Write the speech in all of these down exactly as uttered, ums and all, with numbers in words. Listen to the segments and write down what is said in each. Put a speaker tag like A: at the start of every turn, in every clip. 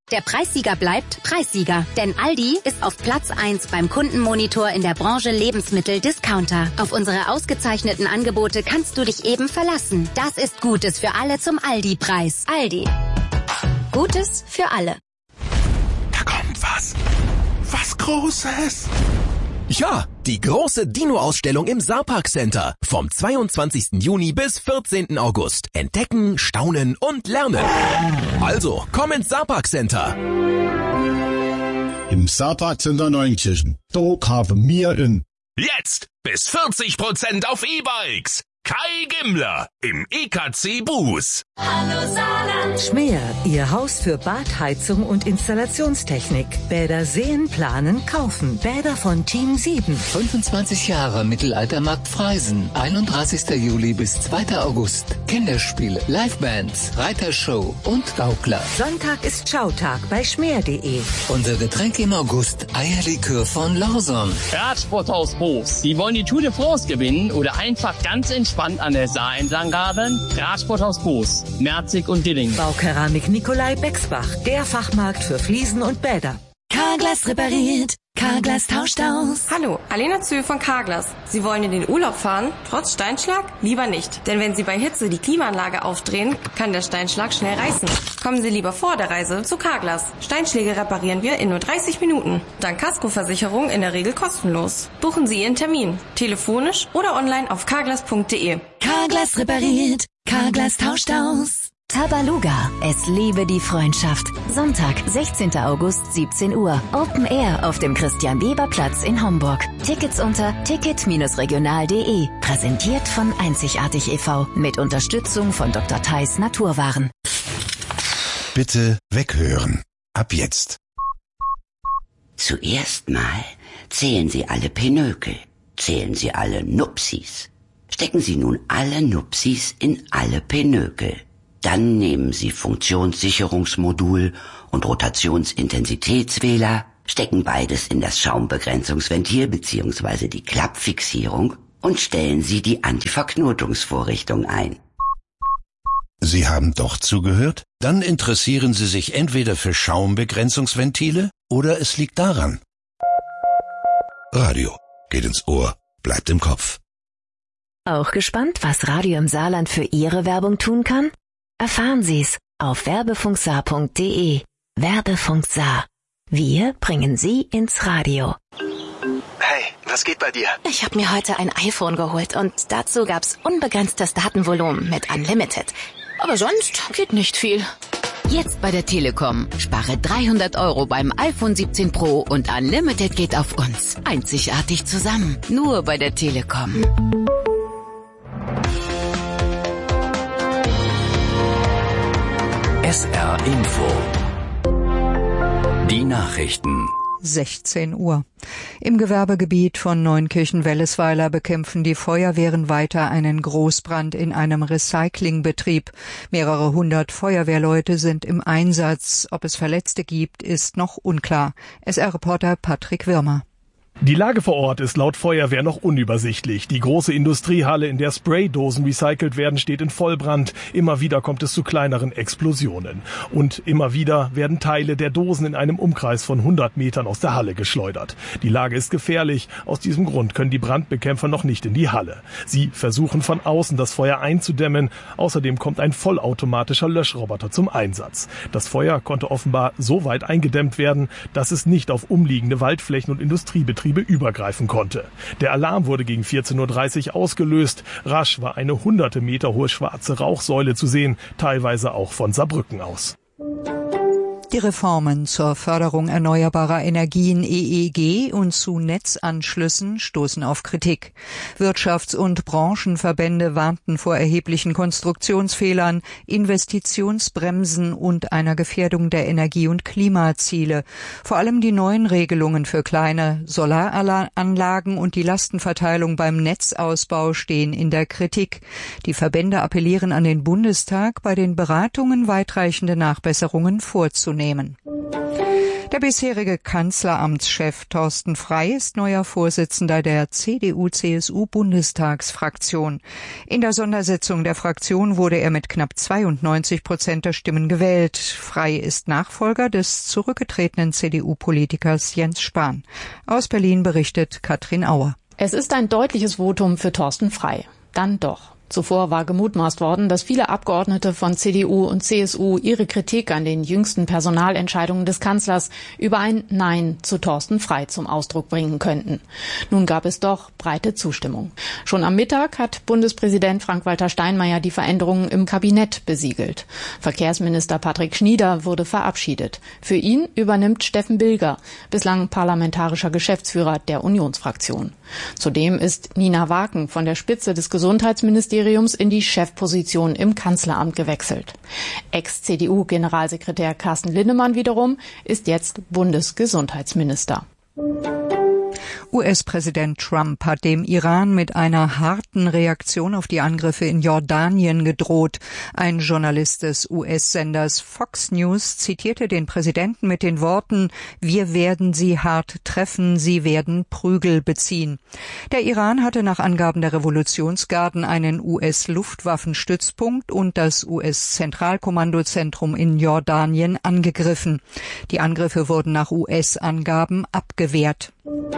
A: Der Preissieger bleibt Preissieger, denn Aldi ist auf Platz eins beim Kundenmonitor in der Branche Lebensmittel-Discounter. Auf unsere ausgezeichneten Angebote kannst du dich eben verlassen. Das ist Gutes für alle zum Aldi-Preis. Aldi. Gutes für alle.
B: Da kommt was. Was Großes.
C: Ja, die große Dino-Ausstellung im Saarpark Center. Vom zweiundzwanzigsten Juni bis vierzehnten August. Entdecken, staunen und lernen. Also, komm ins Saarpark Center.
D: Im Saarpark Center Neunkirchen. Da kaufen wir in.
B: Jetzt bis vierzig Prozent auf E-Bikes. Kai Gimmler im E K C Buß.
E: Hallo Saarland.
F: Schmäher, Ihr Haus für Badheizung und Installationstechnik. Bäder sehen, planen, kaufen. Bäder von Team sieben.
G: fünfundzwanzig Jahre Mittelaltermarkt Freisen. einunddreißigsten Juli bis zweiten August. Kinderspiele, Livebands, Reitershow und Gaukler.
F: Sonntag ist Schautag bei schmäher punkt de.
G: Unser Getränk im August, Eierlikör von Lawson.
H: Radsporthaus Boos. Sie wollen die Tour de France gewinnen oder einfach ganz entspannt an der Saar entlang radeln? Radsporthaus Boos, Merzig und Dilling.
F: Baukeramik Nikolai Bexbach, der Fachmarkt für Fliesen und Bäder.
E: Carglass repariert, Carglass tauscht aus.
I: Hallo, Alena Zöhl von Carglass. Sie wollen in den Urlaub fahren, trotz Steinschlag? Lieber nicht, denn wenn Sie bei Hitze die Klimaanlage aufdrehen, kann der Steinschlag schnell reißen. Kommen Sie lieber vor der Reise zu Carglass. Steinschläge reparieren wir in nur dreißig Minuten. Dank Kaskoversicherung in der Regel kostenlos. Buchen Sie Ihren Termin, telefonisch oder online auf carglass punkt de.
E: Carglass repariert, Carglass tauscht aus.
A: Tabaluga, es liebe die Freundschaft. Sonntag, sechzehnten August, siebzehn Uhr. Open Air auf dem Christian-Weber-Platz in Homburg. Tickets unter ticket Bindestrich regional punkt de. Präsentiert von Einzigartig e V mit Unterstützung von Doktor Theis Naturwaren.
D: Bitte weghören. Ab jetzt.
J: Zuerst mal zählen Sie alle Pinökel. Zählen Sie alle Nupsis. Stecken Sie nun alle Nupsis in alle Pinökel. Dann nehmen Sie Funktionssicherungsmodul und Rotationsintensitätswähler, stecken beides in das Schaumbegrenzungsventil bzw. die Klappfixierung und stellen Sie die Antiverknotungsvorrichtung ein.
D: Sie haben doch zugehört? Dann interessieren Sie sich entweder für Schaumbegrenzungsventile oder es liegt daran. Radio geht ins Ohr, bleibt im Kopf.
A: Auch gespannt, was Radio im Saarland für Ihre Werbung tun kann? Erfahren Sie's auf werbefunksaar punkt de. Werbefunk Saar. Wir bringen Sie ins Radio.
K: Hey, was geht bei dir?
L: Ich habe mir heute ein iPhone geholt und dazu gab's unbegrenztes Datenvolumen mit Unlimited. Aber sonst geht nicht viel.
M: Jetzt bei der Telekom. Spare dreihundert Euro beim iPhone siebzehn Pro und Unlimited geht auf uns. Einzigartig zusammen. Nur bei der Telekom.
N: S R Info. Die Nachrichten.
O: sechzehn Uhr. Im Gewerbegebiet von Neunkirchen-Wellesweiler bekämpfen die Feuerwehren weiter einen Großbrand in einem Recyclingbetrieb. Mehrere hundert Feuerwehrleute sind im Einsatz. Ob es Verletzte gibt, ist noch unklar. S R-Reporter Patrick Wirmer.
P: Die Lage vor Ort ist laut Feuerwehr noch unübersichtlich. Die große Industriehalle, in der Spraydosen recycelt werden, steht in Vollbrand. Immer wieder kommt es zu kleineren Explosionen. Und immer wieder werden Teile der Dosen in einem Umkreis von hundert Metern aus der Halle geschleudert. Die Lage ist gefährlich. Aus diesem Grund können die Brandbekämpfer noch nicht in die Halle. Sie versuchen von außen das Feuer einzudämmen. Außerdem kommt ein vollautomatischer Löschroboter zum Einsatz. Das Feuer konnte offenbar so weit eingedämmt werden, dass es nicht auf umliegende Waldflächen und Industriebetriebe übergreifen konnte. Der Alarm wurde gegen vierzehn Uhr dreißig ausgelöst. Rasch war eine hunderte Meter hohe schwarze Rauchsäule zu sehen, teilweise auch von Saarbrücken aus.
O: Die Reformen zur Förderung erneuerbarer Energien E E G und zu Netzanschlüssen stoßen auf Kritik. Wirtschafts- und Branchenverbände warnten vor erheblichen Konstruktionsfehlern, Investitionsbremsen und einer Gefährdung der Energie- und Klimaziele. Vor allem die neuen Regelungen für kleine Solaranlagen und die Lastenverteilung beim Netzausbau stehen in der Kritik. Die Verbände appellieren an den Bundestag, bei den Beratungen weitreichende Nachbesserungen vorzunehmen. Der Der bisherige Kanzleramtschef Thorsten Frey ist neuer Vorsitzender der C D U C S U-Bundestagsfraktion. In der Sondersitzung der Fraktion wurde er mit knapp zweiundneunzig Prozent der Stimmen gewählt. Frey ist Nachfolger des zurückgetretenen C D U-Politikers Jens Spahn. Aus Berlin berichtet Katrin Auer.
Q: Es ist ein deutliches Votum für Thorsten Frey. Dann doch. Zuvor war gemutmaßt worden, dass viele Abgeordnete von C D U und C S U ihre Kritik an den jüngsten Personalentscheidungen des Kanzlers über ein Nein zu Thorsten Frey zum Ausdruck bringen könnten. Nun gab es doch breite Zustimmung. Schon am Mittag hat Bundespräsident Frank-Walter Steinmeier die Veränderungen im Kabinett besiegelt. Verkehrsminister Patrick Schnieder wurde verabschiedet. Für ihn übernimmt Steffen Bilger, bislang parlamentarischer Geschäftsführer der Unionsfraktion. Zudem ist Nina Waken von der Spitze des Gesundheitsministeriums in die Chefposition im Kanzleramt gewechselt. Ex-C D U-Generalsekretär Carsten Linnemann wiederum ist jetzt Bundesgesundheitsminister.
O: U S-Präsident Trump hat dem Iran mit einer harten Reaktion auf die Angriffe in Jordanien gedroht. Ein Journalist des U S-Senders Fox News zitierte den Präsidenten mit den Worten: Wir werden sie hart treffen, sie werden Prügel beziehen. Der Iran hatte nach Angaben der Revolutionsgarden einen U S-Luftwaffenstützpunkt und das U S-Zentralkommandozentrum in Jordanien angegriffen. Die Angriffe wurden nach U S-Angaben abgewehrt.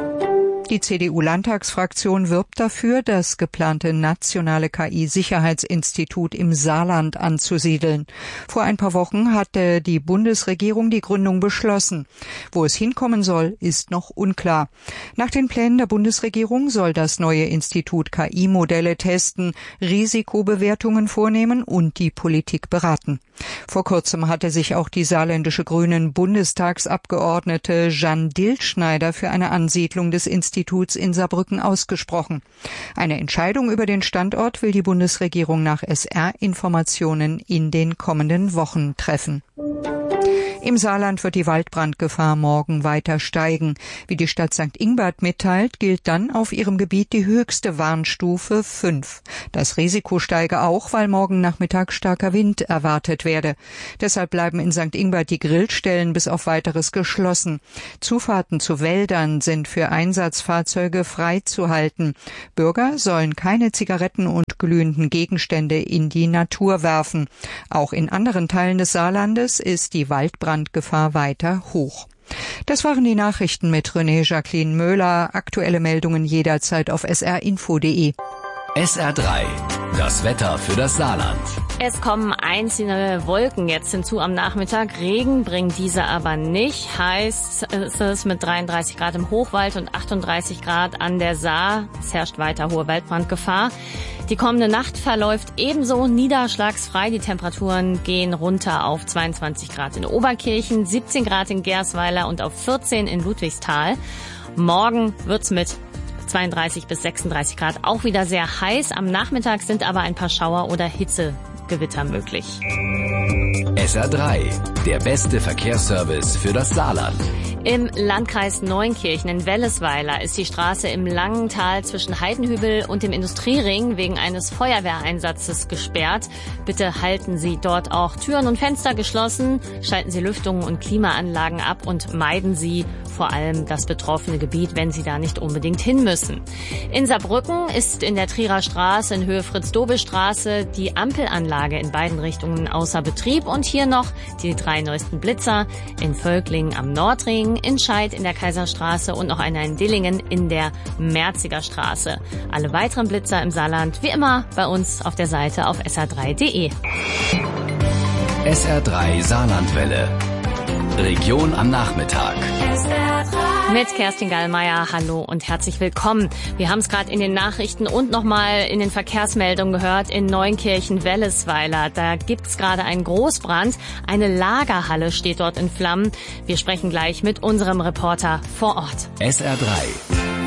O: Die C D U-Landtagsfraktion wirbt dafür, das geplante nationale K I-Sicherheitsinstitut im Saarland anzusiedeln. Vor ein paar Wochen hatte die Bundesregierung die Gründung beschlossen. Wo es hinkommen soll, ist noch unklar. Nach den Plänen der Bundesregierung soll das neue Institut K I-Modelle testen, Risikobewertungen vornehmen und die Politik beraten. Vor kurzem hatte sich auch die saarländische Grünen Bundestagsabgeordnete Jeanne Diltschneider für eine Ansiedlung des Instituts in Saarbrücken ausgesprochen. Eine Entscheidung über den Standort will die Bundesregierung nach S R-Informationen in den kommenden Wochen treffen. Im Saarland wird die Waldbrandgefahr morgen weiter steigen. Wie die Stadt Sankt Ingbert mitteilt, gilt dann auf ihrem Gebiet die höchste Warnstufe fünf. Das Risiko steige auch, weil morgen Nachmittag starker Wind erwartet werde. Deshalb bleiben in Sankt Ingbert die Grillstellen bis auf Weiteres geschlossen. Zufahrten zu Wäldern sind für Einsatzfahrzeuge freizuhalten. Bürger sollen keine Zigaretten und glühenden Gegenstände in die Natur werfen. Auch in anderen Teilen des Saarlandes ist die Waldbrandgefahr weiter hoch. Das waren die Nachrichten mit René Jacqueline Möhler. Aktuelle Meldungen jederzeit auf s r info punkt d e.
N: S R drei, das Wetter für das Saarland.
R: Es kommen einzelne Wolken jetzt hinzu am Nachmittag. Regen bringt diese aber nicht. Heiß ist es mit dreiunddreißig Grad im Hochwald und achtunddreißig Grad an der Saar. Es herrscht weiter hohe Waldbrandgefahr. Die kommende Nacht verläuft ebenso niederschlagsfrei. Die Temperaturen gehen runter auf zweiundzwanzig Grad in Oberkirchen, siebzehn Grad in Gersweiler und auf vierzehn in Ludwigsthal. Morgen wird's mit zweiunddreißig bis sechsunddreißig Grad auch wieder sehr heiß. Am Nachmittag sind aber ein paar Schauer oder Hitzegewitter möglich.
N: S R drei, der beste Verkehrsservice für das Saarland.
R: Im Landkreis Neunkirchen in Wellesweiler ist die Straße im Langental zwischen Heidenhübel und dem Industriering wegen eines Feuerwehreinsatzes gesperrt. Bitte halten Sie dort auch Türen und Fenster geschlossen, schalten Sie Lüftungen und Klimaanlagen ab und meiden Sie vor allem das betroffene Gebiet, wenn Sie da nicht unbedingt hin müssen. In Saarbrücken ist in der Trierer Straße in Höhe Fritz-Dobel-Straße die Ampelanlage in beiden Richtungen außer Betrieb und hier noch die drei neuesten Blitzer in Völklingen am Nordring, in Scheid in der Kaiserstraße und noch einer in Dillingen in der Merziger Straße. Alle weiteren Blitzer im Saarland wie immer bei uns auf der Seite auf s r drei punkt d e.
N: S R drei Saarlandwelle. Region am Nachmittag.
R: Mit Kerstin Gallmeier, hallo und herzlich willkommen. Wir haben es gerade in den Nachrichten und nochmal in den Verkehrsmeldungen gehört, in Neunkirchen-Wellesweiler. Da gibt's gerade einen Großbrand. Eine Lagerhalle steht dort in Flammen. Wir sprechen gleich mit unserem Reporter vor Ort.
N: S R drei